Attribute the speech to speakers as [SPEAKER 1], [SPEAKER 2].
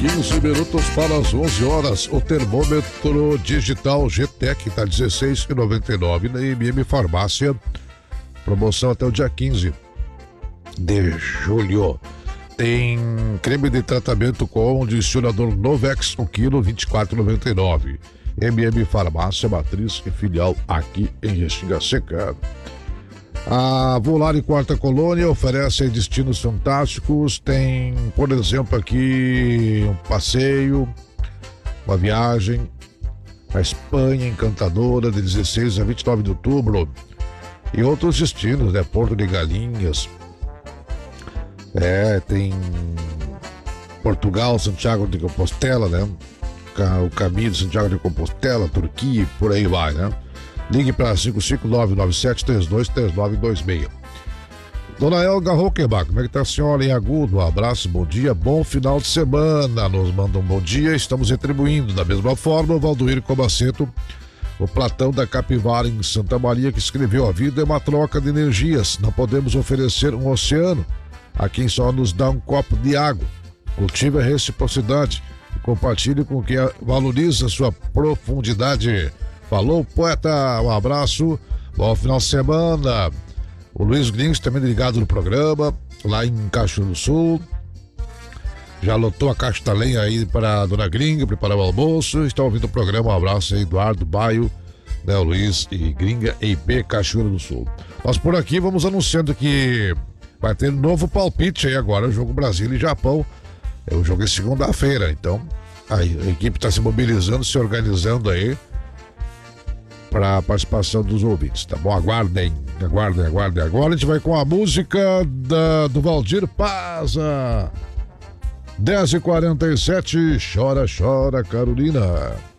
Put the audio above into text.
[SPEAKER 1] 15 minutos para as 11 horas. O termômetro digital GTEC está 16,99 na MM Farmácia. Promoção até o dia 15 de julho. Tem creme de tratamento com condicionador Novex, 1 kg, 24,99. MM Farmácia, matriz e filial aqui em Restinga Seca. A Volare Quarta Colônia oferece destinos fantásticos. Tem, por exemplo, aqui um passeio, uma viagem à Espanha encantadora de 16 a 29 de outubro. E outros destinos, né? Porto de Galinhas. Tem Portugal, Santiago de Compostela, né? O caminho de Santiago de Compostela, Turquia e por aí vai, né? Ligue para 55997323926. Dona Elga Roquebach, como é que tá a senhora em Agudo? Um abraço, bom dia, bom final de semana. Nos manda um bom dia, estamos retribuindo. Da mesma forma, o Valdoir Cobaceto, o Platão da Capivara em Santa Maria, que escreveu: a vida é uma troca de energias. Não podemos oferecer um oceano a quem só nos dá um copo de água. Cultive a reciprocidade e compartilhe com quem valoriza a sua profundidade. Falou, poeta, um abraço, bom final de semana. O Luiz Grings também ligado no programa, lá em Cachoeiro do Sul. Já lotou a caixa da lenha aí para a dona Gringa, preparar o almoço. Está ouvindo o programa, um abraço aí, Eduardo Baio, né, o Luiz e Gringa, IP Cachoeiro do Sul. Nós por aqui vamos anunciando que vai ter um novo palpite aí agora, o jogo Brasil e Japão. O jogo é segunda-feira, então aí, a equipe está se mobilizando, se organizando aí para a participação dos ouvintes, tá bom? Aguardem. Agora a gente vai com a música do Valdir Paza. 10h47, chora, Carolina.